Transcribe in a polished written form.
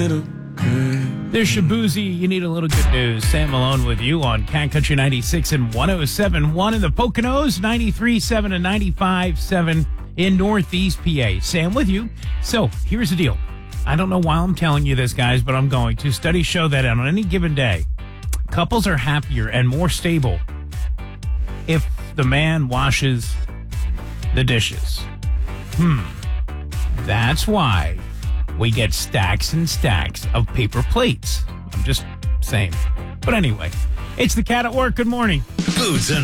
There's Shabuzi. You need a little good news. Sam Malone with you on Cat Country 96 and 107.1 in the Poconos, 93.7 and 95.7 in Northeast PA. Sam with you. So here's the deal. I don't know why I'm telling you this, guys, but I'm going to. Studies show that on any given day, couples are happier and more stable if the man washes the dishes. That's why we get stacks and stacks of paper plates. I'm just saying. But anyway, it's the Cat at Work. Good morning. Foods and